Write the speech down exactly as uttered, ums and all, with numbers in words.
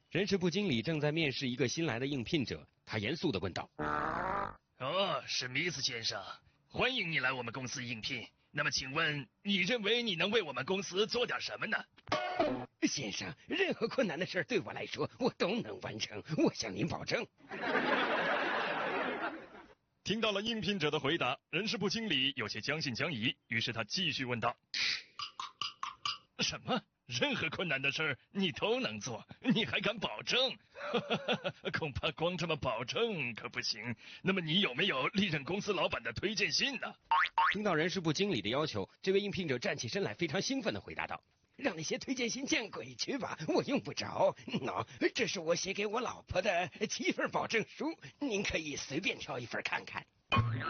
人事部经理正在面试一个新来的应聘者，他严肃地问道：“ 哦，史密斯先生，欢迎你来我们公司应聘。那么，请问你认为你能为我们公司做点什么呢？” 先生，任何困难的事对我来说，我都能完成，我向您保证。 听到了应聘者的回答，人事部经理有些将信将疑，于是他继续问道：“什么？任何困难的事你都能做，你还敢保证？恐怕光这么保证可不行。那么你有没有历任公司老板的推荐信呢？” 听到人事部经理的要求，这位应聘者站起身来，非常兴奋地回答道：“让那些推荐信见鬼去吧，我用不着。喏、no, 这是我写给我老婆的七份保证书，您可以随便挑一份看看。”